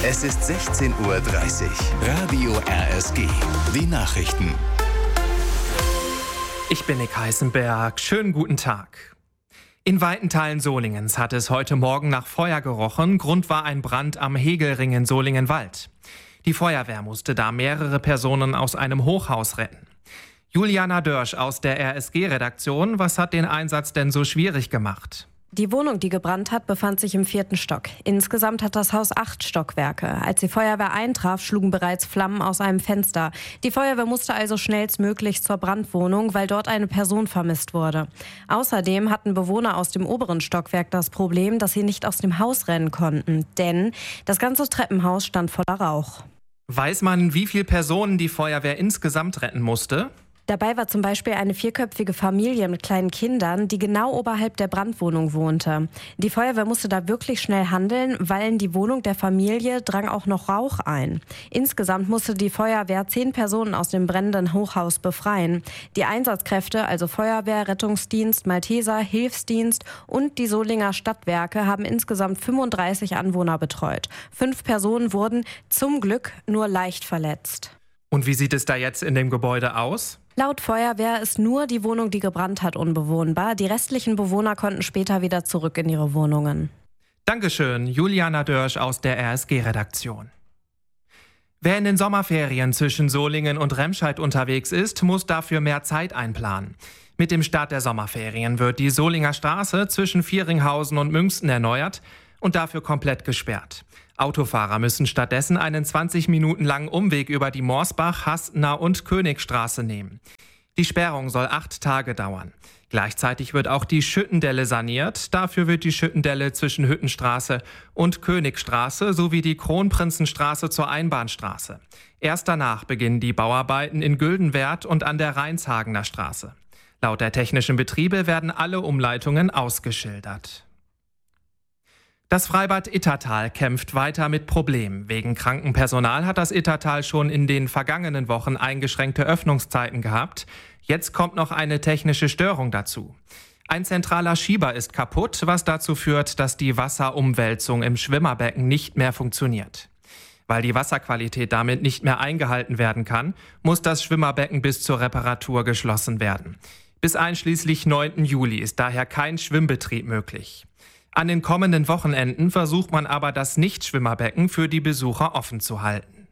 Es ist 16:30 Uhr. Radio RSG. Die Nachrichten. Ich bin Nick Heisenberg. Schönen guten Tag. In weiten Teilen Solingens hat es heute Morgen nach Feuer gerochen. Grund war ein Brand am Hegelring in Solingenwald. Die Feuerwehr musste da mehrere Personen aus einem Hochhaus retten. Juliana Dörsch aus der RSG-Redaktion. Was hat den Einsatz denn so schwierig gemacht? Die Wohnung, die gebrannt hat, befand sich im 4. Stock. Insgesamt hat das Haus 8 Stockwerke. Als die Feuerwehr eintraf, schlugen bereits Flammen aus einem Fenster. Die Feuerwehr musste also schnellstmöglich zur Brandwohnung, weil dort eine Person vermisst wurde. Außerdem hatten Bewohner aus dem oberen Stockwerk das Problem, dass sie nicht aus dem Haus rennen konnten. Denn das ganze Treppenhaus stand voller Rauch. Weiß man, wie viele Personen die Feuerwehr insgesamt retten musste? Dabei war zum Beispiel eine 4-köpfige Familie mit kleinen Kindern, die genau oberhalb der Brandwohnung wohnte. Die Feuerwehr musste da wirklich schnell handeln, weil in die Wohnung der Familie drang auch noch Rauch ein. Insgesamt musste die Feuerwehr 10 Personen aus dem brennenden Hochhaus befreien. Die Einsatzkräfte, also Feuerwehr, Rettungsdienst, Malteser, Hilfsdienst und die Solinger Stadtwerke, haben insgesamt 35 Anwohner betreut. 5 Personen wurden zum Glück nur leicht verletzt. Und wie sieht es da jetzt in dem Gebäude aus? Laut Feuerwehr ist nur die Wohnung, die gebrannt hat, unbewohnbar. Die restlichen Bewohner konnten später wieder zurück in ihre Wohnungen. Dankeschön, Juliana Dörsch aus der RSG-Redaktion. Wer in den Sommerferien zwischen Solingen und Remscheid unterwegs ist, muss dafür mehr Zeit einplanen. Mit dem Start der Sommerferien wird die Solinger Straße zwischen Vieringhausen und Münsten erneuert und dafür komplett gesperrt. Autofahrer müssen stattdessen einen 20 Minuten langen Umweg über die Morsbach-, Hastner- und Königstraße nehmen. Die Sperrung soll 8 Tage dauern. Gleichzeitig wird auch die Schüttendelle saniert. Dafür wird die Schüttendelle zwischen Hüttenstraße und Königstraße sowie die Kronprinzenstraße zur Einbahnstraße. Erst danach beginnen die Bauarbeiten in Güldenwerd und an der Reinshagener Straße. Laut der technischen Betriebe werden alle Umleitungen ausgeschildert. Das Freibad Ittertal kämpft weiter mit Problemen. Wegen krankem Personal hat das Ittertal schon in den vergangenen Wochen eingeschränkte Öffnungszeiten gehabt. Jetzt kommt noch eine technische Störung dazu. Ein zentraler Schieber ist kaputt, was dazu führt, dass die Wasserumwälzung im Schwimmerbecken nicht mehr funktioniert. Weil die Wasserqualität damit nicht mehr eingehalten werden kann, muss das Schwimmerbecken bis zur Reparatur geschlossen werden. Bis einschließlich 9. Juli ist daher kein Schwimmbetrieb möglich. An den kommenden Wochenenden versucht man aber, das Nichtschwimmerbecken für die Besucher offen zu halten.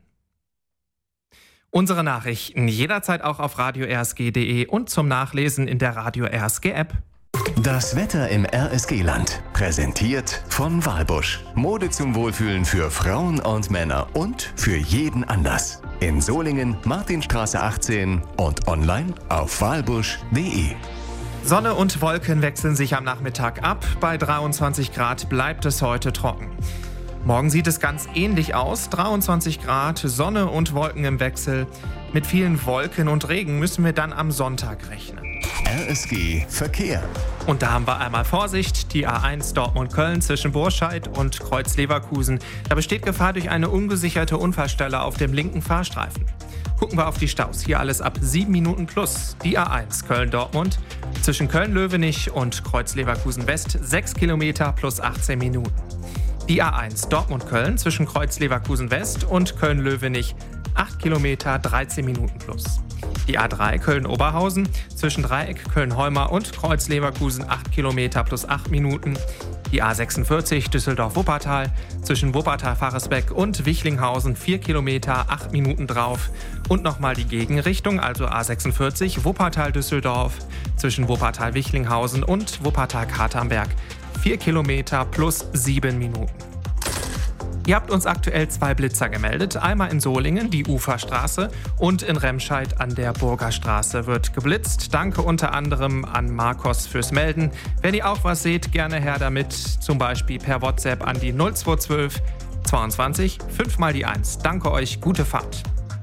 Unsere Nachrichten jederzeit auch auf radio-rsg.de und zum Nachlesen in der Radio RSG App. Das Wetter im RSG-Land. Präsentiert von Walbusch. Mode zum Wohlfühlen für Frauen und Männer und für jeden Anlass. In Solingen, Martinstraße 18 und online auf walbusch.de. Sonne und Wolken wechseln sich am Nachmittag ab. Bei 23 Grad bleibt es heute trocken. Morgen sieht es ganz ähnlich aus. 23 Grad, Sonne und Wolken im Wechsel. Mit vielen Wolken und Regen müssen wir dann am Sonntag rechnen. RSG Verkehr. Und da haben wir einmal Vorsicht, die A1 Dortmund-Köln zwischen Burscheid und Kreuz-Leverkusen. Da besteht Gefahr durch eine ungesicherte Unfallstelle auf dem linken Fahrstreifen. Gucken wir auf die Staus. Hier alles ab 7 Minuten plus. Die A1 Köln-Dortmund zwischen Köln-Löwenich und Kreuz-Leverkusen-West 6 Kilometer plus 18 Minuten. Die A1 Dortmund-Köln zwischen Kreuz-Leverkusen-West und Köln-Löwenich 8 Kilometer 13 Minuten plus. Die A3 Köln-Oberhausen zwischen Dreieck Köln-Holmer und Kreuz-Leverkusen 8 Kilometer plus 8 Minuten. Die A46 Düsseldorf-Wuppertal zwischen Wuppertal-Faresbeck und Wichlinghausen 4 Kilometer 8 Minuten drauf. Und nochmal die Gegenrichtung, also A46 Wuppertal-Düsseldorf zwischen Wuppertal-Wichlinghausen und Wuppertal-Katernberg 4 Kilometer plus 7 Minuten. Ihr habt uns aktuell 2 Blitzer gemeldet. Einmal in Solingen, die Uferstraße, und in Remscheid an der Burgerstraße wird geblitzt. Danke unter anderem an Marcos fürs Melden. Wenn ihr auch was seht, gerne her damit, zum Beispiel per WhatsApp an die 0212 22 5 mal die 1. Danke euch, gute Fahrt.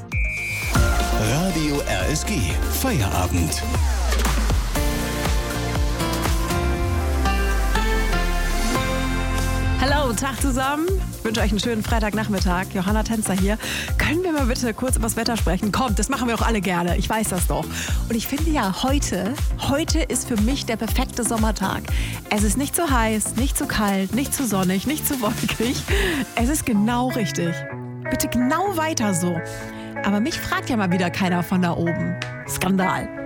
Radio RSG Feierabend. Hallo, Tag zusammen. Ich wünsche euch einen schönen Freitagnachmittag. Johanna Tänzer hier. Können wir mal bitte kurz über das Wetter sprechen? Kommt, das machen wir auch alle gerne. Ich weiß das doch. Und ich finde ja, heute ist für mich der perfekte Sommertag. Es ist nicht zu heiß, nicht zu kalt, nicht zu sonnig, nicht zu wolkig. Es ist genau richtig. Bitte genau weiter so. Aber mich fragt ja mal wieder keiner von da oben. Skandal.